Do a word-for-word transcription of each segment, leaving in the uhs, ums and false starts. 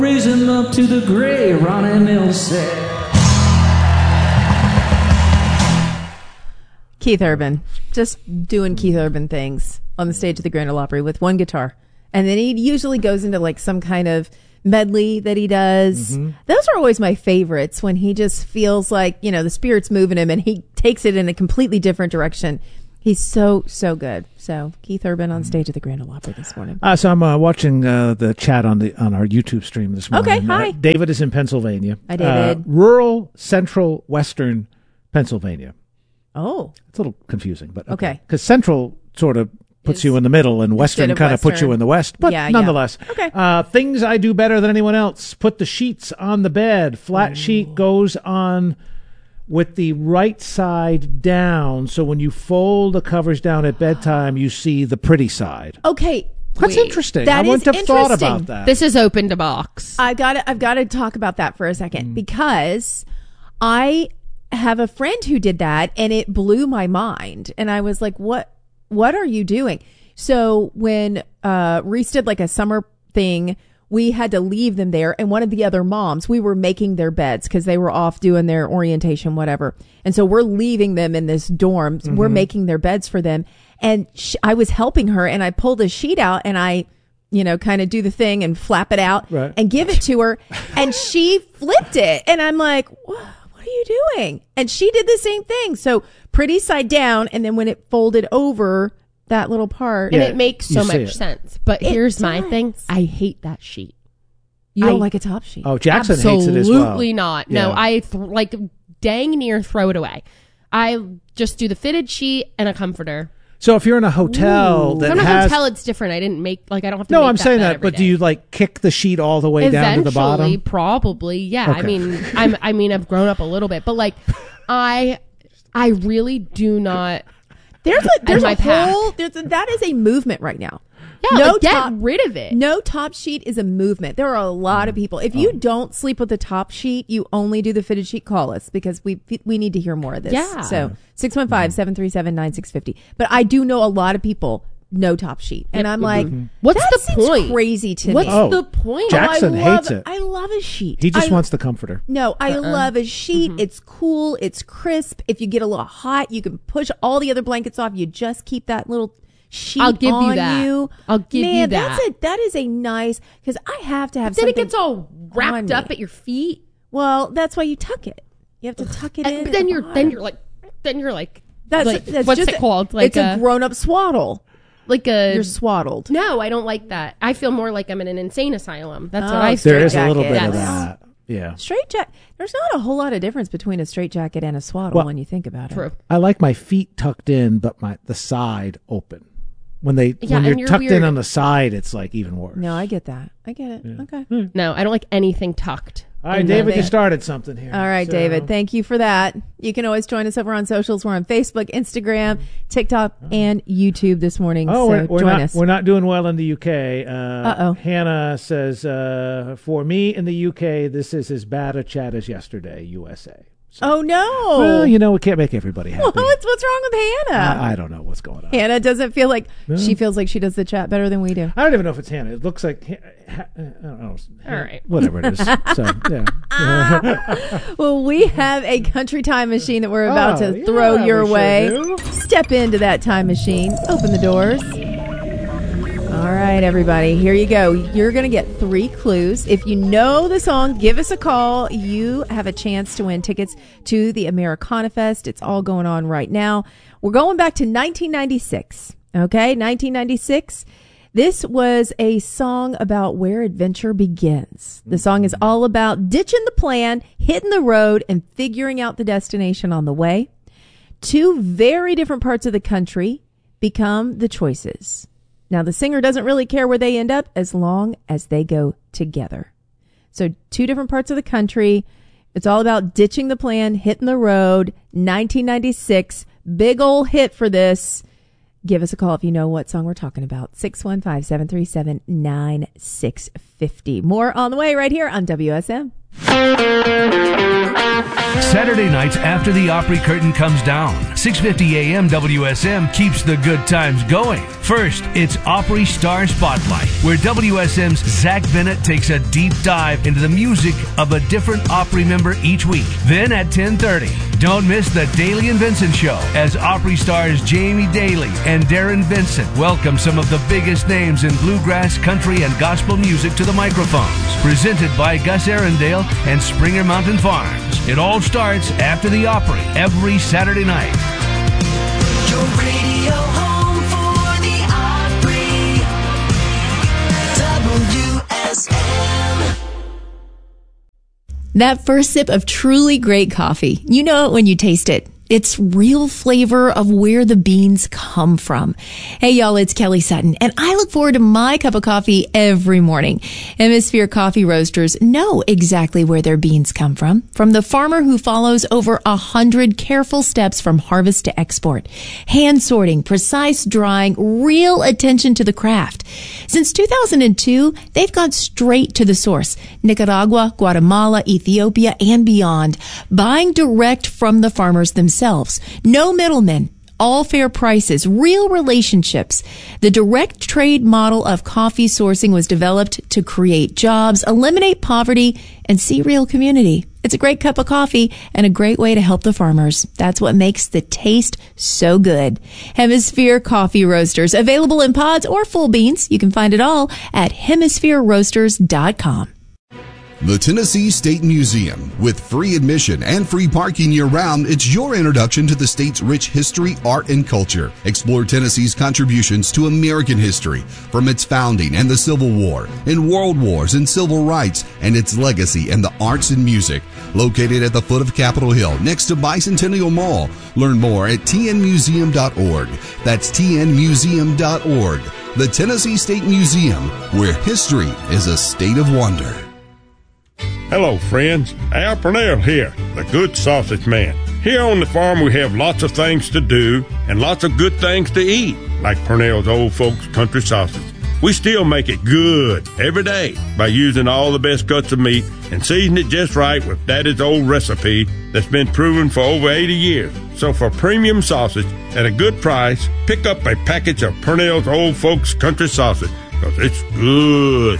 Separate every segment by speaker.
Speaker 1: Raise him up to the grave, Ronnie Mills said.
Speaker 2: Keith Urban, just doing Keith Urban things on the stage of the Grand Ole Opry with one guitar. And then he usually goes into like some kind of medley that he does. Mm-hmm. Those are always my favorites, when he just feels like, you know, the spirit's moving him and he takes it in a completely different direction. He's so, so good. So Keith Urban on stage at the Grand Ole Opry this morning.
Speaker 3: Uh, so I'm uh, watching uh, the chat on the on our YouTube stream this morning.
Speaker 2: Okay, hi.
Speaker 3: Uh, David is in Pennsylvania.
Speaker 2: Hi, David.
Speaker 3: Uh, rural, central, western Pennsylvania.
Speaker 2: Oh.
Speaker 3: It's a little confusing, but
Speaker 2: okay.
Speaker 3: Because central sort of puts
Speaker 2: Is,
Speaker 3: you in the middle, and western kind of puts you in the west. But
Speaker 2: yeah,
Speaker 3: nonetheless,
Speaker 2: yeah. Okay.
Speaker 3: Uh, things I do better than anyone else. Put the sheets on the bed. Flat Ooh. sheet goes on with the right side down, so when you fold the covers down at bedtime, you see the pretty side.
Speaker 2: Okay.
Speaker 3: That's
Speaker 2: Wait,
Speaker 3: interesting.
Speaker 2: That
Speaker 3: I wouldn't have thought about that.
Speaker 4: This is open to box.
Speaker 2: I got to, I've got to talk about that for a second, mm. because I have a friend who did that, and it blew my mind. And I was like, what, what are you doing? So when uh, Reese did like a summer thing, we had to leave them there. And one of the other moms, we were making their beds because they were off doing their orientation, whatever. And so we're leaving them in this dorm. Mm-hmm. We're making their beds for them. And sh- I was helping her, and I pulled a sheet out, and I, you know, kind of do the thing and flap it out
Speaker 3: right.
Speaker 2: and give it to her. And she flipped it. And I'm like, what are you doing? And she did the same thing. So pretty side down. And then when it folded over, that little part.
Speaker 4: And
Speaker 3: yeah,
Speaker 4: it makes so much sense. But
Speaker 2: it
Speaker 4: here's
Speaker 2: does.
Speaker 4: my thing. I hate that sheet.
Speaker 2: You don't
Speaker 4: I,
Speaker 2: like a top sheet?
Speaker 3: Oh, Jackson hates it as well.
Speaker 4: Absolutely not. No,
Speaker 3: yeah.
Speaker 4: I th- like dang near throw it away. I just do the fitted sheet and a comforter.
Speaker 3: So if you're in a hotel
Speaker 4: Ooh.
Speaker 3: that
Speaker 4: so in a
Speaker 3: has...
Speaker 4: hotel, it's different. I didn't make, like, I don't have to
Speaker 3: No,
Speaker 4: make
Speaker 3: I'm
Speaker 4: that
Speaker 3: saying
Speaker 4: bed
Speaker 3: that,
Speaker 4: every
Speaker 3: but
Speaker 4: day.
Speaker 3: do you, like, kick the sheet all the way
Speaker 4: Eventually,
Speaker 3: down to the bottom?
Speaker 4: Probably, yeah.
Speaker 3: Okay.
Speaker 4: I mean, I'm, I mean, I've grown up a little bit, but, like, I, I really do not...
Speaker 2: There's a there's
Speaker 4: my
Speaker 2: a
Speaker 4: path.
Speaker 2: whole there's a, that is a movement right now.
Speaker 4: Yeah,
Speaker 2: no
Speaker 4: like, get
Speaker 2: top,
Speaker 4: rid of it.
Speaker 2: No top sheet is a movement. There are a lot of people. If you don't sleep with the top sheet, you only do the fitted sheet, call us, because we we need to hear more of this.
Speaker 4: Yeah.
Speaker 2: So six one five, seven three seven, nine six five zero. But I do know a lot of people no top sheet, and I'm like,
Speaker 4: mm-hmm. what's
Speaker 2: that
Speaker 4: the
Speaker 2: seems
Speaker 4: point?
Speaker 2: Crazy to
Speaker 4: What's
Speaker 2: me.
Speaker 3: Oh,
Speaker 4: the point?
Speaker 3: Jackson
Speaker 2: oh, I love,
Speaker 3: hates it.
Speaker 2: I love a sheet.
Speaker 3: He just
Speaker 2: I,
Speaker 3: wants the comforter.
Speaker 2: No, I
Speaker 4: Uh-uh.
Speaker 2: love a sheet.
Speaker 4: Mm-hmm.
Speaker 2: It's cool. It's crisp. If you get a little hot, you can push all the other blankets off. You just keep that little sheet
Speaker 4: I'll give
Speaker 2: on
Speaker 4: you that.
Speaker 2: you.
Speaker 4: I'll give
Speaker 2: Man,
Speaker 4: you that.
Speaker 2: That's a, that is a nice, because I have to have
Speaker 4: Then
Speaker 2: something.
Speaker 4: it gets all wrapped
Speaker 2: on
Speaker 4: up
Speaker 2: me.
Speaker 4: at your feet.
Speaker 2: Well, that's why you tuck it. You have to tuck it
Speaker 4: And,
Speaker 2: in.
Speaker 4: but
Speaker 2: at
Speaker 4: then
Speaker 2: the
Speaker 4: you're
Speaker 2: bottom.
Speaker 4: then you're like then you're like
Speaker 2: That's,
Speaker 4: like
Speaker 2: that's
Speaker 4: what's
Speaker 2: just
Speaker 4: it
Speaker 2: a-
Speaker 4: called? Like
Speaker 2: it's a, grown up swaddle.
Speaker 4: like a
Speaker 2: You're swaddled.
Speaker 4: No, I don't like that. I feel more like I'm in an insane asylum. That's
Speaker 2: Oh,
Speaker 4: what I
Speaker 3: There
Speaker 4: feel.
Speaker 3: is a little bit
Speaker 2: jacket.
Speaker 3: of
Speaker 4: Yes.
Speaker 3: that. Yeah.
Speaker 2: Straight jacket. There's not a whole lot of difference between a straight jacket and a swaddle
Speaker 3: Well,
Speaker 2: when you think about it.
Speaker 4: True.
Speaker 3: I like my feet tucked in, but my the side open. When they
Speaker 4: Yeah,
Speaker 3: when
Speaker 4: and
Speaker 3: you're,
Speaker 4: you're
Speaker 3: tucked in
Speaker 4: weird.
Speaker 3: on the side, it's like even worse.
Speaker 2: No, I get that. I get it.
Speaker 3: Yeah.
Speaker 2: Okay.
Speaker 4: No, I don't like anything tucked.
Speaker 3: All right,
Speaker 4: in
Speaker 3: David,
Speaker 4: the-
Speaker 3: you started something here.
Speaker 2: All right,
Speaker 3: So-
Speaker 2: David. Thank you for that. You can always join us over on socials. We're on Facebook, Instagram, TikTok, and YouTube this morning.
Speaker 3: Oh,
Speaker 2: so
Speaker 3: we're, we're
Speaker 2: join
Speaker 3: not
Speaker 2: us.
Speaker 3: we're not doing well in the U K. Uh,
Speaker 2: Uh-oh.
Speaker 3: Hannah says, uh, for me in the U K, this is as bad a chat as yesterday, U S A. So,
Speaker 2: Oh, no.
Speaker 3: well, you know, we can't make everybody happy.
Speaker 2: what's, what's wrong with Hannah?
Speaker 3: I, I don't know what's going on.
Speaker 2: Hannah doesn't feel like she feels like she does the chat better than we do.
Speaker 3: I don't even know if it's Hannah. It looks like, ha- ha- I don't know.
Speaker 4: All right.
Speaker 3: Whatever it is. So, yeah.
Speaker 2: Well, we have a country time machine that we're about
Speaker 3: Oh,
Speaker 2: to throw
Speaker 3: yeah,
Speaker 2: your
Speaker 3: we sure
Speaker 2: way.
Speaker 3: do.
Speaker 2: Step into that time machine. Open the doors. All right, everybody, here you go. You're going to get three clues. If you know the song, give us a call. You have a chance to win tickets to the Americana Fest. It's all going on right now. We're going back to nineteen ninety-six. Okay, nineteen ninety-six. This was a song about where adventure begins. The song is all about ditching the plan, hitting the road, and figuring out the destination on the way. Two very different parts of the country become the choices. Now, the singer doesn't really care where they end up as long as they go together. So two different parts of the country. It's all about ditching the plan, hitting the road. nineteen ninety-six, big ol' hit for this. Give us a call if you know what song we're talking about. six one five, seven three seven, nine six five zero. More on the way right here on W S M.
Speaker 5: Saturday nights after the Opry curtain comes down, six fifty a.m. W S M keeps the good times going. First, it's Opry Star Spotlight, where W S M's Zach Bennett takes a deep dive into the music of a different Opry member each week. Then at ten thirty, don't miss the Daly and Vincent Show, as Opry stars Jamie Daly and Darren Vincent welcome some of the biggest names in bluegrass, country, and gospel music to the microphones. Presented by Gus Arundel and Springer Mountain Farms. It all starts after the Opry every Saturday night.
Speaker 6: Your radio home for the Opry, W S M.
Speaker 7: That first sip of truly great coffee, you know it when you taste it. It's real flavor of where the beans come from. Hey, y'all, it's Kelly Sutton, and I look forward to my cup of coffee every morning. Hemisphere Coffee Roasters know exactly where their beans come from, from the farmer who follows over a hundred careful steps from harvest to export. Hand sorting, precise drying, real attention to the craft. Since two thousand two, they've gone straight to the source. Nicaragua, Guatemala, Ethiopia, and beyond. Buying direct from the farmers themselves. No middlemen, all fair prices, real relationships. The direct trade model of coffee sourcing was developed to create jobs, eliminate poverty, and see real community. It's a great cup of coffee and a great way to help the farmers. That's what makes the taste so good. Hemisphere Coffee Roasters, available in pods or full beans. You can find it all at hemisphere roasters dot com.
Speaker 8: The Tennessee State Museum. With free admission and free parking year-round, it's your introduction to the state's rich history, art, and culture. Explore Tennessee's contributions to American history, from its founding and the Civil War, in world wars and civil rights, and its legacy in the arts and music. Located at the foot of Capitol Hill, next to Bicentennial Mall. Learn more at t n museum dot org. That's t n museum dot org. The Tennessee State Museum, where history is a state of wonder.
Speaker 9: Hello, friends. Al Purnell here, the Good Sausage Man. Here on the farm, we have lots of things to do and lots of good things to eat, like Purnell's Old Folks Country Sausage. We still make it good every day by using all the best cuts of meat and season it just right with Daddy's old recipe that's been proven for over eighty years. So for premium sausage at a good price, pick up a package of Purnell's Old Folks Country Sausage, because it's good.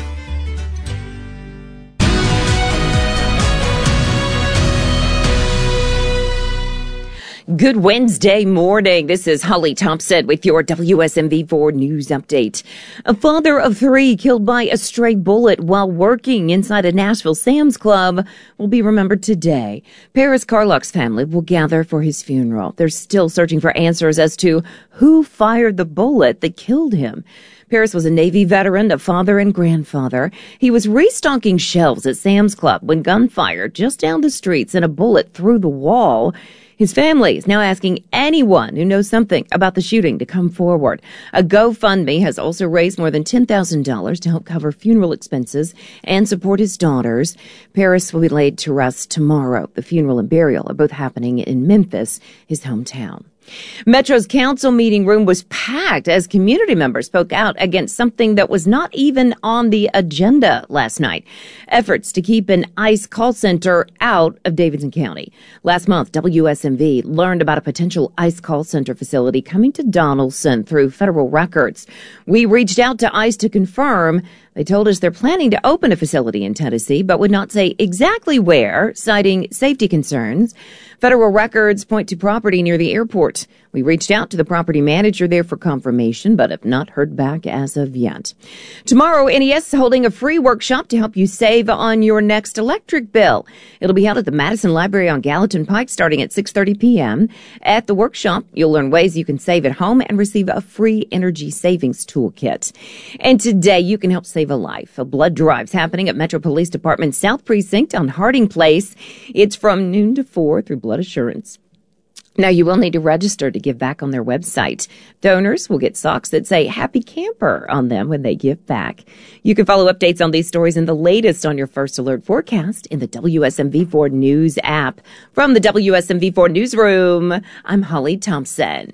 Speaker 10: Good Wednesday morning. This is Holly Thompson with your W S M V four News Update. A father of three killed by a stray bullet while working inside a Nashville Sam's Club will be remembered today. Paris Carlock's family will gather for his funeral. They're still searching for answers as to who fired the bullet that killed him. Paris was a Navy veteran, a father and grandfather. He was restocking shelves at Sam's Club when gunfire just down the street sent a bullet through the wall. His family is now asking anyone who knows something about the shooting to come forward. A GoFundMe has also raised more than ten thousand dollars to help cover funeral expenses and support his daughters. Paris will be laid to rest tomorrow. The funeral and burial are both happening in Memphis, his hometown. Metro's council meeting room was packed as community members spoke out against something that was not even on the agenda last night. Efforts to keep an ICE call center out of Davidson County. Last month, W S M V learned about a potential ICE call center facility coming to Donaldson through federal records. We reached out to ICE to confirm. They told us they're planning to open a facility in Tennessee, but would not say exactly where, citing safety concerns. Federal records point to property near the airport. We reached out to the property manager there for confirmation, but have not heard back as of yet. Tomorrow, N E S is holding a free workshop to help you save on your next electric bill. It'll be held at the Madison Library on Gallatin Pike starting at six thirty p.m. At the workshop, you'll learn ways you can save at home and receive a free energy savings toolkit. And today, you can help save a life. A blood drive's happening at Metro Police Department South Precinct on Harding Place. It's from noon to four through Blood Assurance. Now, you will need to register to give back on their website. Donors will get socks that say Happy Camper on them when they give back. You can follow updates on these stories and the latest on your First Alert forecast in the W S M V four News app. From the W S M V four Newsroom, I'm Holly Thompson.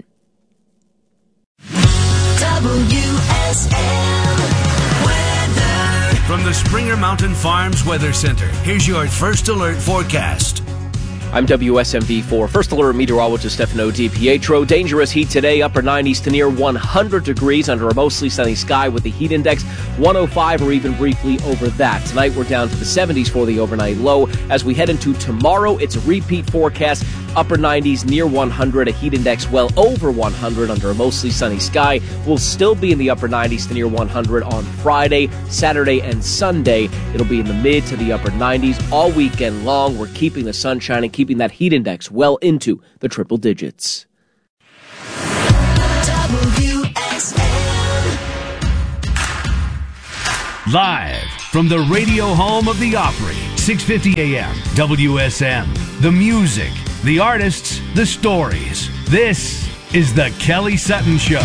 Speaker 6: W S M weather.
Speaker 5: From the Springer Mountain Farms Weather Center, here's your First Alert forecast.
Speaker 11: I'm W S M V four First Alert meteorologist Stefano DiPietro. Dangerous heat today, upper nineties to near one hundred degrees under a mostly sunny sky with the heat index one oh five or even briefly over that. Tonight we're down to the seventies for the overnight low. As we head into tomorrow, it's a repeat forecast. Upper nineties near one hundred, a heat index well over one hundred under a mostly sunny sky. We'll still be in the upper nineties to near one hundred on Friday, Saturday, and Sunday. It'll be in the mid to the upper nineties all weekend long. We're keeping the sun shining, keeping that heat index well into the triple digits.
Speaker 6: W S M.
Speaker 5: Live from the radio home of the Opry, six fifty A M, W S M. The music, the artists, the stories. This is the Kelly Sutton Show.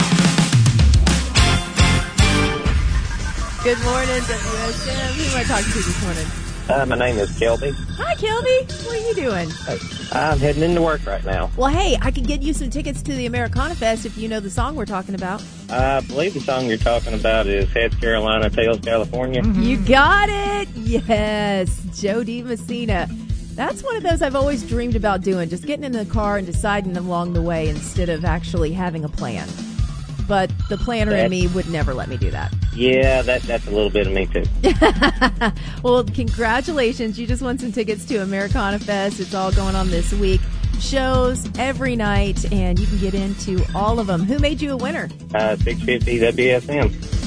Speaker 2: Good morning, W S M. Who am I talking to this morning?
Speaker 12: Uh, my name is Kelby.
Speaker 2: Hi, Kelby. What are you doing?
Speaker 12: Hey, I'm heading into work right now.
Speaker 2: Well, hey, I could get you some tickets to the Americana Fest if you know the song we're talking about.
Speaker 12: I believe the song you're talking about is Heads Carolina, Tails California.
Speaker 2: Mm-hmm. You got it. Yes. Joe DiMessina. That's one of those I've always dreamed about doing, just getting in the car and deciding along the way instead of actually having a plan. But the planner
Speaker 12: That's,
Speaker 2: in me would never let me do that.
Speaker 12: Yeah, that that's a little bit of me, too.
Speaker 2: Well, congratulations. You just won some tickets to Americana Fest. It's all going on this week. Shows every night, and you can get into all of them. Who made you a winner?
Speaker 12: Uh, six fifty W S M.